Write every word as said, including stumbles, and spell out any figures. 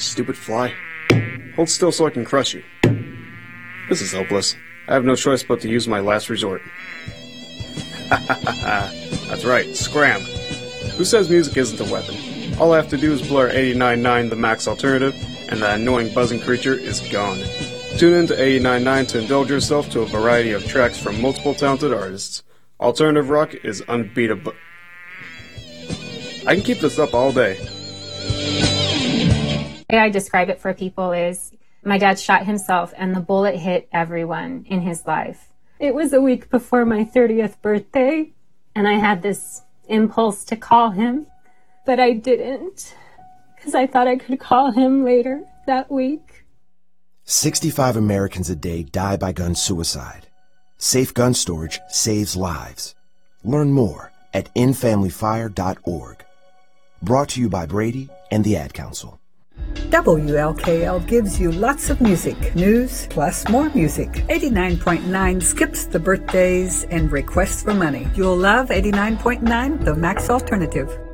Stupid fly. Hold still so I can crush you. This is hopeless. I have no choice but to use my last resort. Ha ha ha ha. That's right, scram. Who says music isn't a weapon? All I have to do is blur eighty-nine point nine The Max Alternative, and that annoying buzzing creature is gone. Tune in to eighty-nine point nine to indulge yourself to a variety of tracks from multiple talented artists. Alternative rock is unbeatable. I can keep this up all day. The way I describe it for people is, my dad shot himself and the bullet hit everyone in his life. It was a week before my thirtieth birthday, and I had this impulse to call him, but I didn't, because I thought I could call him later that week. sixty-five Americans a day die by gun suicide. Safe gun storage saves lives. Learn more at end family fire dot org. Brought to you by Brady and the Ad Council. W L K L gives you lots of music, news, plus more music. eighty-nine point nine skips the birthdays and requests for money. You'll love eighty-nine point nine, The Max Alternative.